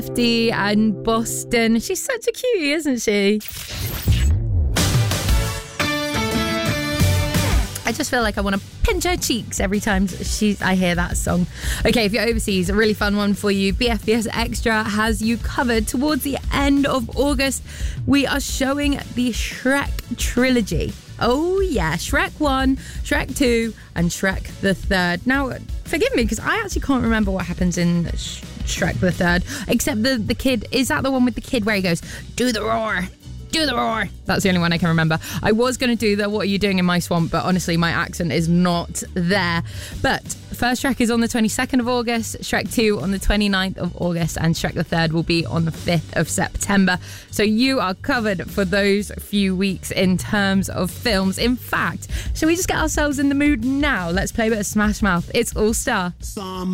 Lefty and Boston. She's such a cutie, isn't she? I just feel like I want to pinch her cheeks every time I hear that song. Okay, if you're overseas, a really fun one for you. BFBS Extra has you covered. Towards the end of August, we are showing the Shrek trilogy. Oh yeah, Shrek 1, Shrek 2 and Shrek the Third. Now, forgive me because I actually can't remember what happens in Shrek the Third, except the kid. Is that the one with the kid where he goes, do the roar? Do the roar. That's the only one I can remember. I was going to do the What Are You Doing in My Swamp, but honestly, my accent is not there. But first Shrek is on the 22nd of August, Shrek 2 on the 29th of August, and Shrek the Third will be on the 5th of September. So you are covered for those few weeks in terms of films. In fact, shall we just get ourselves in the mood now? Let's play a bit of Smash Mouth. It's All Star.